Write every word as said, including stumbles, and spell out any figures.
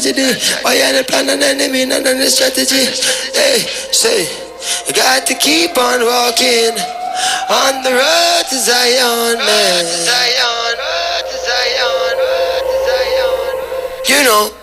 tragedy. Why you the plan and enemy, none of the strategy. Hey, say, you got to keep on walking on the road to Zion, man. You know.